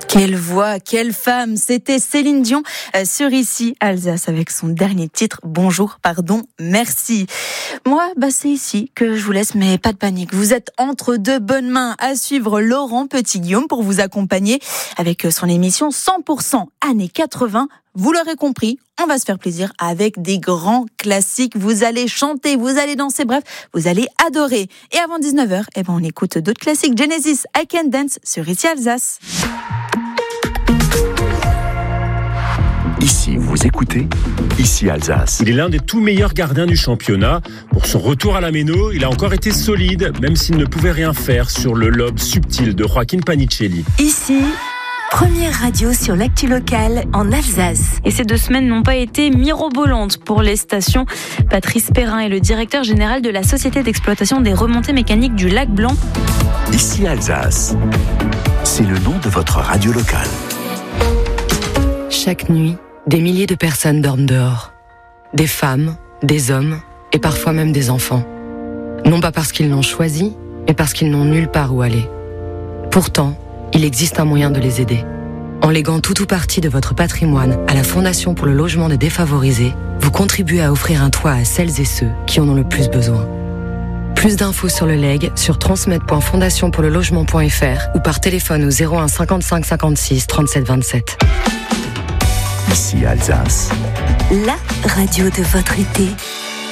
Quelle voix, quelle femme, c'était Céline Dion sur Ici Alsace avec son dernier titre Bonjour, pardon, merci. Moi, c'est ici que je vous laisse, mais pas de panique. Vous êtes entre de bonnes mains à suivre Laurent Petit-Guillaume pour vous accompagner avec son émission 100% années 80. Vous l'aurez compris, on va se faire plaisir avec des grands classiques. Vous allez chanter, vous allez danser, bref, vous allez adorer. Et avant 19h, on écoute d'autres classiques. Genesis, I Can Dance sur Ici Alsace. Ici, vous écoutez Ici Alsace. Il est l'un des tout meilleurs gardiens du championnat. Pour son retour à la Méno, il a encore été solide, même s'il ne pouvait rien faire sur le lobe subtil de Joaquin Panicelli. Ici, première radio sur l'actu locale en Alsace. Et ces 2 semaines n'ont pas été mirobolantes pour les stations. Patrice Perrin est le directeur général de la Société d'exploitation des remontées mécaniques du Lac Blanc. Ici Alsace, c'est le nom de votre radio locale. Chaque nuit, des milliers de personnes dorment dehors. Des femmes, des hommes et parfois même des enfants. Non pas parce qu'ils l'ont choisi, mais parce qu'ils n'ont nulle part où aller. Pourtant, il existe un moyen de les aider. En léguant tout ou partie de votre patrimoine à la Fondation pour le logement des défavorisés, vous contribuez à offrir un toit à celles et ceux qui en ont le plus besoin. Plus d'infos sur le legs sur transmettre.fondationpourlelogement.fr ou par téléphone au 01 55 56 37 27. Ici Alsace, la radio de votre été.